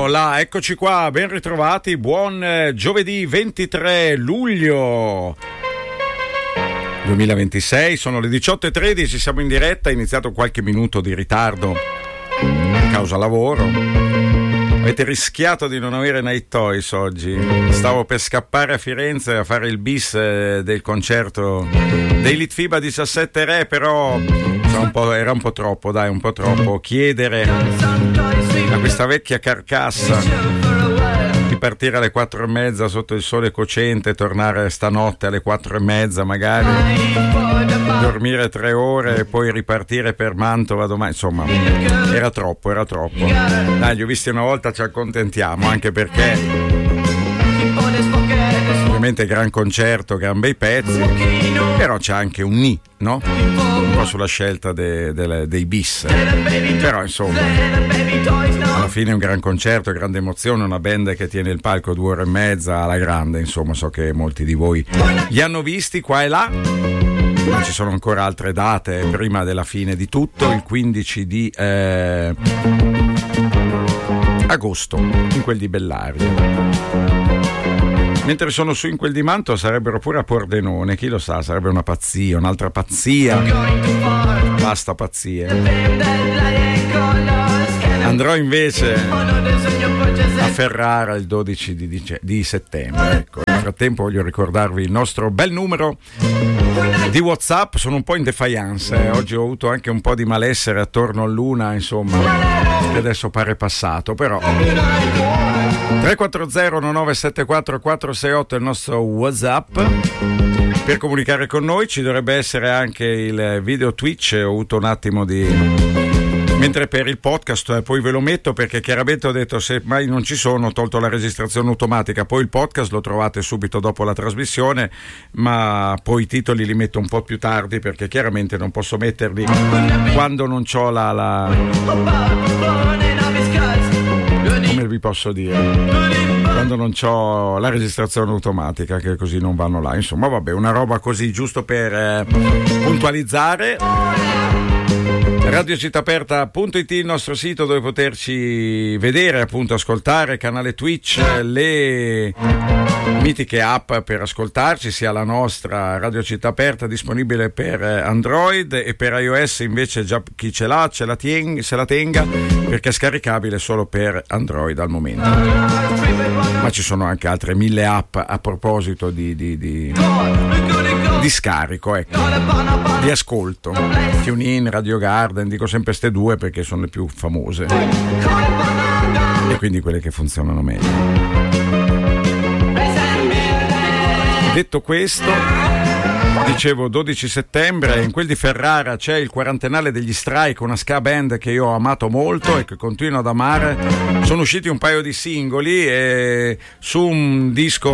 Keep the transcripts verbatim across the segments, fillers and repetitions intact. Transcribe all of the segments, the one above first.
là, eccoci qua, ben ritrovati, buon eh, giovedì ventitré luglio duemilaventisei, sono le diciotto e tredici, siamo in diretta, è iniziato qualche minuto di ritardo a causa lavoro. Avete rischiato di non avere Night Toys oggi. Stavo per scappare a Firenze a fare il bis eh, del concerto dei Litfiba diciassette Re, però un po', era un po' troppo, dai, un po' troppo chiedere a questa vecchia carcassa di partire alle quattro e mezza sotto il sole cocente, tornare stanotte alle quattro e mezza magari, dormire tre ore e poi ripartire per Mantova domani. Insomma, era troppo, era troppo. Dai, li ho visti una volta, ci accontentiamo, anche perché ovviamente gran concerto, gran bei pezzi, però c'è anche un ni, no? Un po' sulla scelta de, de, dei bis, però insomma alla fine è un gran concerto, grande emozione, una band che tiene il palco due ore e mezza alla grande, insomma so che molti di voi li hanno visti qua e là, ma ci sono ancora altre date prima della fine di tutto, il quindici di eh, agosto in quel di Bellaria. Mentre sono su in quel di Mantova sarebbero pure a Pordenone, chi lo sa, sarebbe una pazzia, un'altra pazzia, basta pazzie. Andrò invece a Ferrara il dodici di, dice- di settembre. Ecco. Nel frattempo voglio ricordarvi il nostro bel numero di WhatsApp, sono un po' in defiance, eh. Oggi ho avuto anche un po' di malessere attorno all'una, insomma, che adesso pare passato, però tre quattro zero nove sette quattro quattro sei otto è il nostro WhatsApp per comunicare con noi. Ci dovrebbe essere anche il video Twitch, ho avuto un attimo di... mentre per il podcast eh, poi ve lo metto, perché chiaramente ho detto se mai non ci sono ho tolto la registrazione automatica, poi il podcast lo trovate subito dopo la trasmissione, ma poi i titoli li metto un po' più tardi perché chiaramente non posso metterli quando non c'ho la, la... come vi posso dire, quando non c'ho la registrazione automatica, che così non vanno là, insomma vabbè, una roba così giusto per eh, puntualizzare. radio città aperta punto it il nostro sito dove poterci vedere, appunto ascoltare, canale Twitch, le mitiche app per ascoltarci, sia la nostra Radio Città Aperta disponibile per Android e per iOS invece già chi ce l'ha ce la tieng- se la tenga, perché è scaricabile solo per Android al momento, ma ci sono anche altre mille app a proposito di, di, di, di scarico, ecco, di ascolto. TuneIn, Radio Garden, dico sempre ste due perché sono le più famose e quindi quelle che funzionano meglio. Detto questo, dicevo dodici settembre in quel di Ferrara c'è il quarantennale degli Strike, una ska band che io ho amato molto e che continuo ad amare. Sono usciti un paio di singoli e su un disco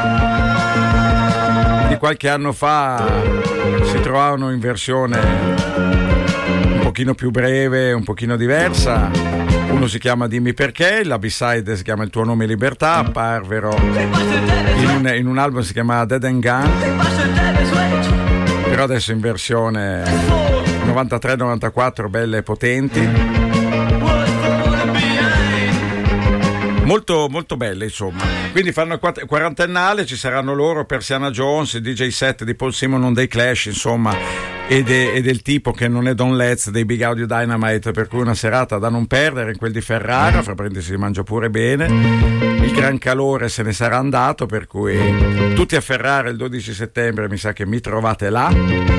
di qualche anno fa si trovavano in versione un pochino più breve, un pochino diversa. Uno si chiama Dimmi Perché, la B-side si chiama Il tuo nome libertà, apparvero in un, in un album si chiama Dead and Gun, però adesso in versione novantatré novantaquattro, belle e potenti, molto molto belle insomma. Quindi fanno il quarantennale, ci saranno loro, Persiana Jones, il D J set di Paul Simonon dei Clash, insomma, e, de, e del tipo che non è Don Letts dei Big Audio Dynamite, per cui una serata da non perdere in quel di Ferrara, fra parentesi si mangia pure bene, il gran calore se ne sarà andato, per cui tutti a Ferrara il dodici settembre, mi sa che mi trovate là.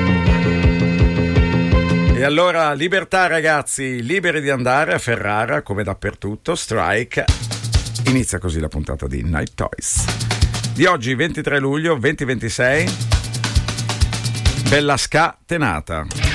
E allora libertà ragazzi, liberi di andare a Ferrara come dappertutto, Strike. Inizia così la puntata di Night Toys di oggi ventitré luglio duemilaventisei. Bella scatenata.